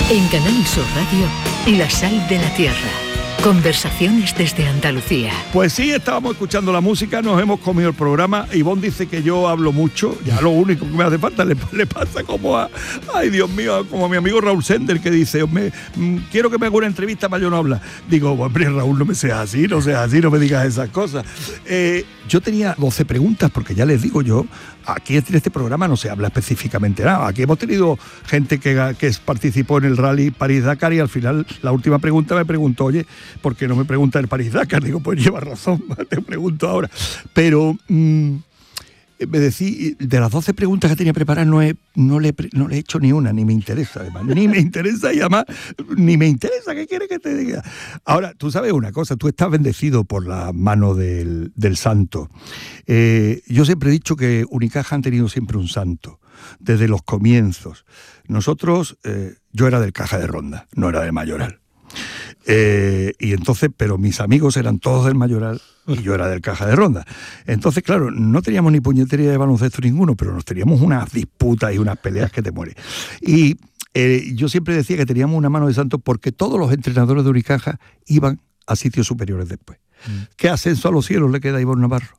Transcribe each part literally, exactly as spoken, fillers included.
En Canal Sur Radio, La Sal de la Tierra. Conversaciones desde Andalucía. Pues sí, estábamos escuchando la música, nos hemos comido el programa. Ivonne dice que yo hablo mucho, ya lo único que me hace falta le, le pasa como a, ay Dios mío, como a mi amigo Raúl Sender, que dice, me, mm, quiero que me haga una entrevista para yo no hablar. Digo, hombre Raúl, no me seas así, no seas así, no me digas esas cosas. Eh, yo tenía doce preguntas, porque ya les digo yo, aquí en este programa no se habla específicamente nada. Aquí hemos tenido gente que, que participó en el rally París-Dakar y al final la última pregunta me preguntó, oye, ¿por qué no me pregunta el París-Dakar? Digo, pues lleva razón, te pregunto ahora. Pero mmm, me decía, de las doce preguntas que tenía preparadas no, he, no, le, no le he hecho ni una, ni me interesa además, ni me interesa y además ni me interesa, ¿qué quieres que te diga? Ahora, tú sabes una cosa, tú estás bendecido por la mano del, del santo. Eh, yo siempre he dicho que Unicaja han tenido siempre un santo, desde los comienzos. Nosotros, eh, yo era del Caja de Ronda, no era del Mayoral. Eh, y entonces, pero mis amigos eran todos del Mayoral y yo era del Caja de Ronda. Entonces, claro, no teníamos ni puñetería de baloncesto ninguno, pero nos teníamos unas disputas y unas peleas que te mueres. Y eh, yo siempre decía que teníamos una mano de santo porque todos los entrenadores de Unicaja iban a sitios superiores después. Mm. ¿Qué ascenso a los cielos le queda a Ivonne Navarro?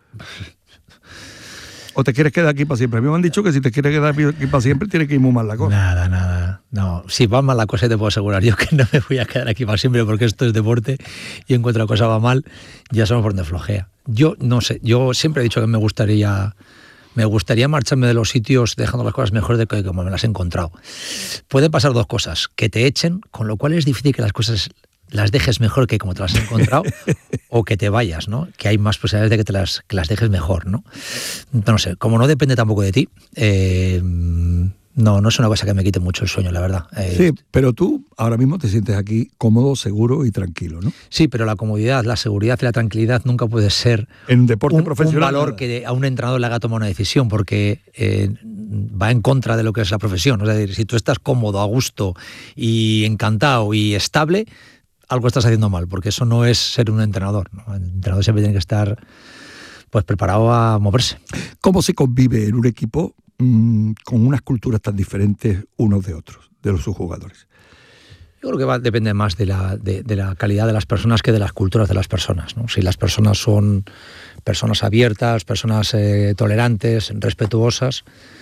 ¿O te quieres quedar aquí para siempre? A mí me han dicho que si te quieres quedar aquí para siempre tienes que ir muy mal la cosa. Nada, nada. No, si va mal la cosa te puedo asegurar yo que no me voy a quedar aquí para siempre porque esto es deporte y en cuanto la cosa va mal ya sabemos por dónde flojea. Yo no sé, yo siempre he dicho que me gustaría me gustaría marcharme de los sitios dejando las cosas mejor de que como me las he encontrado. Pueden pasar dos cosas, que te echen, con lo cual es difícil que las cosas las dejes mejor que como te las has encontrado o que te vayas, ¿no? Que hay más posibilidades de que te las, que las dejes mejor, ¿no? No sé, como no depende tampoco de ti, eh, no, no es una cosa que me quite mucho el sueño, la verdad. Eh, sí, pero tú ahora mismo te sientes aquí cómodo, seguro y tranquilo, ¿no? Sí, pero la comodidad, la seguridad y la tranquilidad nunca puede ser en deporte un, profesional, un valor nada. Que a un entrenador le haga tomar una decisión, porque eh, va en contra de lo que es la profesión. Es decir, si tú estás cómodo, a gusto y encantado y estable, algo estás haciendo mal, porque eso no es ser un entrenador, ¿no? El entrenador siempre tiene que estar pues preparado a moverse. ¿Cómo se convive en un equipo mmm, con unas culturas tan diferentes unos de otros, de los subjugadores? Yo creo que va, depende más de la, de, de la calidad de las personas que de las culturas de las personas, ¿no? Si las personas son personas abiertas, personas eh, tolerantes, respetuosas,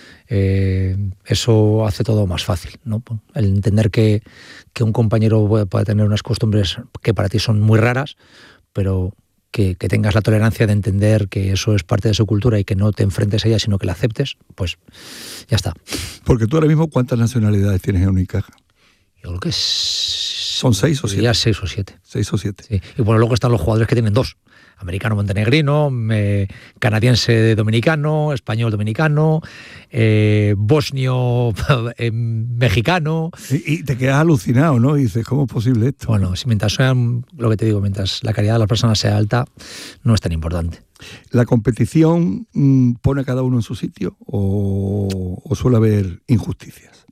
Eh, eso hace todo más fácil, ¿no? El entender que, que un compañero puede, puede tener unas costumbres que para ti son muy raras, pero que, que tengas la tolerancia de entender que eso es parte de su cultura y que no te enfrentes a ella, sino que la aceptes, pues ya está. Porque tú ahora mismo, ¿cuántas nacionalidades tienes en Unicaja? Yo creo que es... ¿Son seis o siete? Ya seis o siete. Seis o siete. Sí. Y bueno, luego están los jugadores que tienen dos. Americano montenegrino, eh, canadiense dominicano, español dominicano, eh, bosnio eh, mexicano. Y, y te quedas alucinado, ¿no? Y dices, ¿cómo es posible esto? Bueno, si mientras sean, lo que te digo, mientras la calidad de las personas sea alta, no es tan importante. ¿La competición mmm, pone a cada uno en su sitio o, o suele haber injusticias?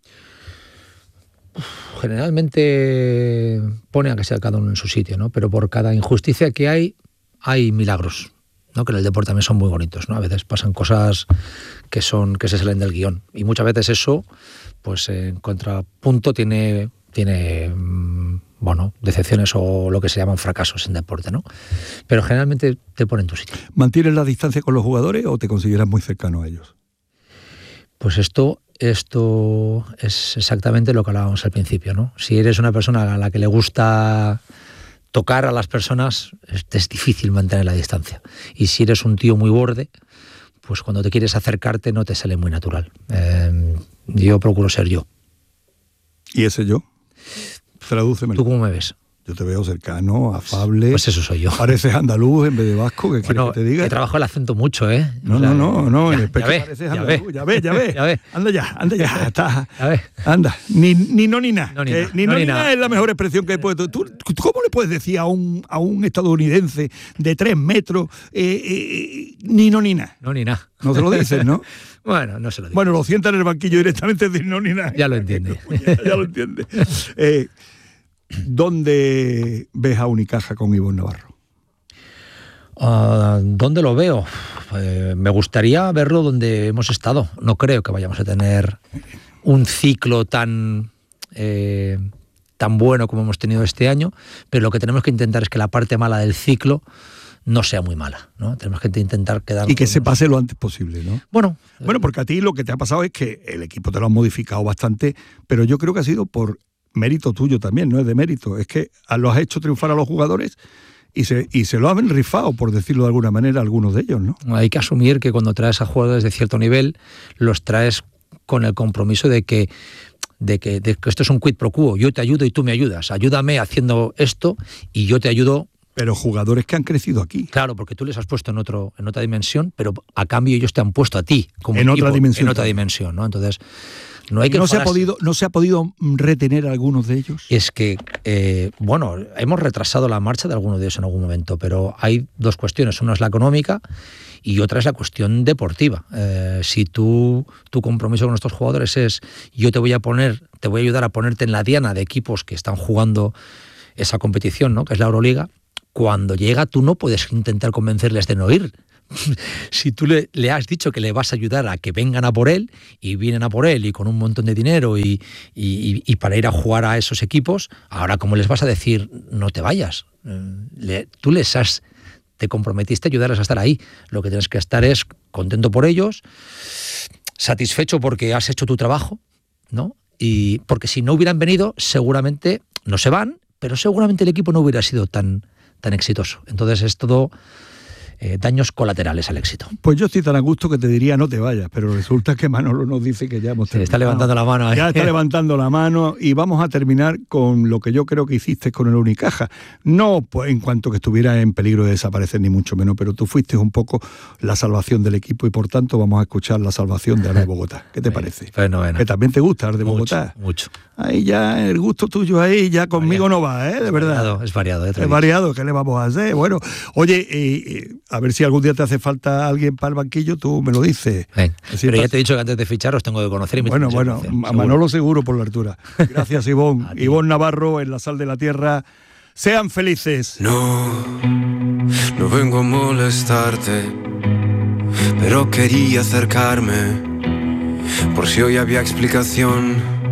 Generalmente pone a que sea cada uno en su sitio, ¿no? Pero por cada injusticia que hay, hay milagros, ¿no? Que en el deporte también son muy bonitos, ¿no? A veces pasan cosas que son que se salen del guión y muchas veces eso, pues en contrapunto tiene tiene bueno, decepciones o lo que se llaman fracasos en deporte, ¿no? Pero generalmente te pone en tu sitio. ¿Mantienes la distancia con los jugadores o te consideras muy cercano a ellos? Pues esto esto es exactamente lo que hablábamos al principio, ¿no? Si eres una persona a la que le gusta tocar a las personas, es, es difícil mantener la distancia. Y si eres un tío muy borde, pues cuando te quieres acercarte no te sale muy natural. Eh, yo procuro ser yo. ¿Y ese yo? Tradúcemelo. ¿Tú cómo me ves? Yo te veo cercano, afable. Pues eso soy yo. Pareces andaluz en vez de vasco, ¿qué bueno, quieres que te diga? He trabajado el acento mucho, ¿eh? No, o sea, no, no, no, en el pecho pareces andaluz. Ya ves, ya ves. Ya ves. Anda ya, anda ya. Está. Ya ves. Anda. Ni, ni no ni nada. No, ni, eh, na. ni no, no ni ni nada nada es la mejor expresión que he puesto. ¿Tú, ¿Cómo le puedes decir a un, a un estadounidense de tres metros eh, eh, ni no ni nada? No, ni nada. No se lo dices, ¿no? Bueno, no se lo digo. Bueno, lo sientan en el banquillo directamente de no ni nada. Ya lo entiende. Ya lo entiende. Eh, ¿Dónde ves a Unicaja con Ivonne Navarro? Uh, ¿Dónde lo veo? Eh, me gustaría verlo donde hemos estado. No creo que vayamos a tener un ciclo tan eh, tan bueno como hemos tenido este año, pero lo que tenemos que intentar es que la parte mala del ciclo no sea muy mala, ¿no? Tenemos que intentar quedar... Y que se pase lo antes posible, ¿no? Bueno... Bueno, porque a ti lo que te ha pasado es que el equipo te lo han modificado bastante, pero yo creo que ha sido por mérito tuyo también, no es de mérito. Es que lo has hecho triunfar a los jugadores y se, y se lo han rifado, por decirlo de alguna manera, algunos de ellos, ¿no? Hay que asumir que cuando traes a jugadores de cierto nivel, los traes con el compromiso de que De que, de que esto es un quid pro quo, yo te ayudo y tú me ayudas, ayúdame haciendo esto y yo te ayudo. Pero jugadores que han crecido aquí. Claro, porque tú les has puesto en otro en otra dimensión, pero a cambio ellos te han puesto a ti como en equipo, otra dimensión. En otra dimensión, ¿no? Entonces, no hay que no se ha podido no se ha podido retener a algunos de ellos. Es que, eh, bueno, hemos retrasado la marcha de algunos de ellos en algún momento, pero hay dos cuestiones. Una es la económica y otra es la cuestión deportiva. Eh, si tú, tu compromiso con estos jugadores es yo te voy a poner, te voy a ayudar a ponerte en la diana de equipos que están jugando esa competición, ¿no? Que es la Euroliga, cuando llega tú no puedes intentar convencerles de no ir. Si tú le, le has dicho que le vas a ayudar a que vengan a por él y vienen a por él y con un montón de dinero y, y, y para ir a jugar a esos equipos, ahora ¿cómo les vas a decir no te vayas? Le, tú les has, te comprometiste a ayudarles a estar ahí. Lo que tienes que estar es contento por ellos, satisfecho porque has hecho tu trabajo, ¿no? Y porque si no hubieran venido, seguramente no se van, pero seguramente el equipo no hubiera sido tan, tan exitoso. Entonces es todo... Eh, daños colaterales al éxito. Pues yo estoy tan a gusto que te diría no te vayas, pero resulta que Manolo nos dice que ya hemos terminado. Está levantando la mano ahí. Ya está levantando la mano y vamos a terminar con lo que yo creo que hiciste con el Unicaja. No pues, en cuanto que estuviera en peligro de desaparecer, ni mucho menos, pero tú fuiste un poco la salvación del equipo y por tanto vamos a escuchar la salvación de Arde Bogotá. ¿Qué te parece? Bueno, bueno. Que también te gusta Arde mucho, Bogotá. Mucho. Ahí ya el gusto tuyo ahí ya conmigo variado. No va, ¿eh? De verdad. Variado, es variado. Es variado, ¿qué le vamos a hacer? Bueno, oye, eh, eh, a ver si algún día te hace falta alguien para el banquillo, tú me lo dices. Ven, Así pero pasa. Ya te he dicho que antes de fichar os tengo que conocer. Y bueno, bueno, conocer, a Manolo seguro por la altura. Gracias, Ivón. Ivón Navarro en La Sal de la Tierra. Sean felices. No, no vengo a molestarte, pero quería acercarme por si hoy había explicación.